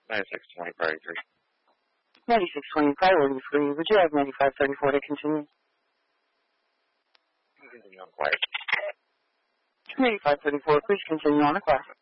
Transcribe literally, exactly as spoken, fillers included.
ninety-six twenty priority three. ninety-six twenty priority three. Would you have ninety-five thirty-four to continue? Continue on quiet. ninety-five thirty-four, please continue on the quiet.